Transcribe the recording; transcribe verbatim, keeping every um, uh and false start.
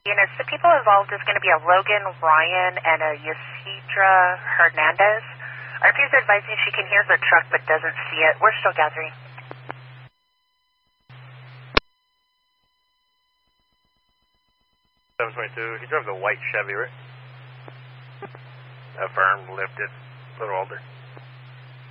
units. The people involved is going to be a Logan Ryan and a Ysidra Hernandez. R P is advising she can hear the truck but doesn't see it. We're still gathering. seven twenty-two, he drove the white Chevy, right? Affirmed, lifted, a little older.